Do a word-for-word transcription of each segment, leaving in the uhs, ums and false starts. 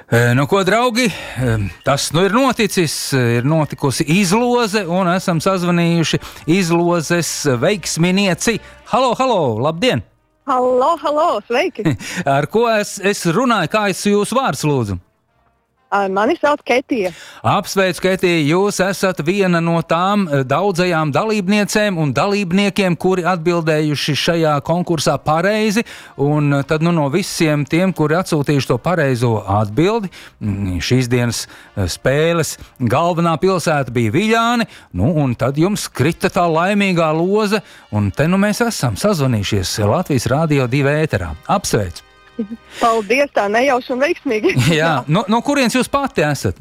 Nu, ko, draugi, tas nu ir noticis, ir notikusi izloze, un esam sazvanījuši izlozes veiksminieci. Halo, halo, labdien! Halo, halo, sveiki! Ar ko es, es runāju, kā es jūsu vārds lūdzu? Mani sauc Ketija. Apsveicu, Ketija, jūs esat viena no tām daudzajām dalībniecēm un dalībniekiem, kuri atbildējuši šajā konkursā pareizi, un tad nu, no visiem tiem, kuri atsūtījuši to pareizo atbildi, šīs dienas spēles galvenā pilsēta bija Viļāni, nu, un tad jums krita tā laimīgā loze, un te nu mēs esam sazvanījušies Latvijas Rādio divi ēterā. Apsveicu! Paldies, tā nejauši un veiksmīgi. Jā, no, no kurienes jūs pati esat?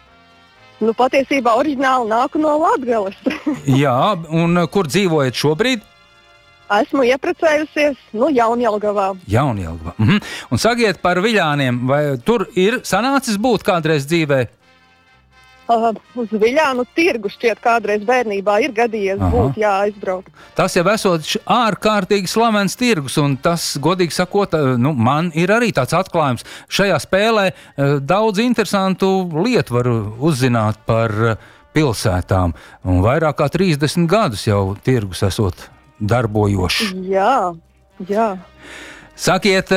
Nu, patiesībā oriģināli nāku no Latgales. Jā, un kur dzīvojat šobrīd? Esmu ieprecējusies, nu, Jaunjelgavā. Jaunjelgavā. Mhm. Un sakiet par Viļāniem, vai tur ir sanācis būt kādreiz dzīvē? Uh, uz Viļānu tirgu šķiet kādreiz bērnībā ir gadījies Aha. būt, jā, aizbraukt. Tas jau esot ārkārtīgi slavens tirgus, un tas, godīgi sakot, nu, man ir arī tāds atklājums. Šajā spēlē daudz interesantu lietu var uzzināt par pilsētām, un vairāk kā trīsdesmit gadus jau tirgus esot darbojoši. Jā, jā. Sakiet,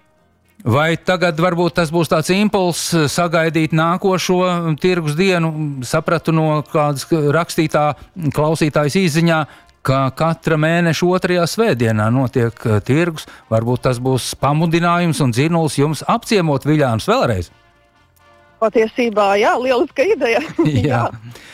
vai tagad varbūt tas būs tāds impulss sagaidīt nākošo tirgus dienu? Sapratu no kādas rakstītā klausītājas izziņā, ka katra mēneša otrajā svētdienā notiek tirgus. Varbūt tas būs pamudinājums un dzinums jums apciemot Viļānus vēlreiz? Patiesībā, jā, lieliska ideja. jā.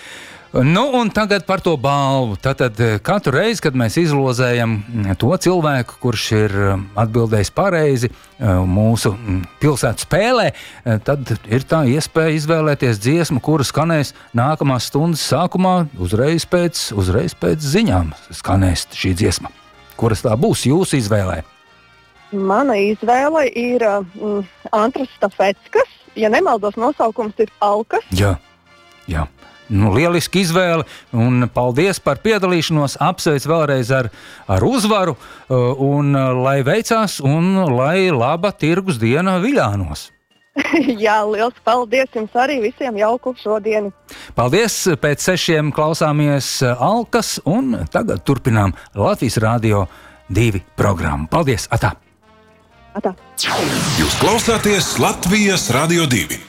Nu, un tagad par to balvu. Tātad katru reizi, kad mēs izlozējam to cilvēku, kurš ir atbildējis pareizi mūsu pilsētas spēlē, tad ir tā iespēja izvēlēties dziesmu, kura skanēs nākamās stundas sākumā, uzreiz pēc, uzreiz pēc ziņām skanēs šī dziesma. Kuras tā būs jūsu izvēlē? Mana izvēle ir um, Antras Stafetskas. Ja nemaldos, nosaukums ir Alkas. Jā, jā. Nu, lieliski izvēle, un paldies par piedalīšanos, apsveic vēlreiz ar, ar uzvaru, un lai veicās, un lai laba tirgus diena Viļānos. Jā, liels paldies jums arī visiem jauku šodienu. Paldies, pēc sešiem klausāmies Alkas, un tagad turpinām Latvijas Rādio divi programmu. Paldies, atā! Atā! Jūs klausāties Latvijas Rādio divi.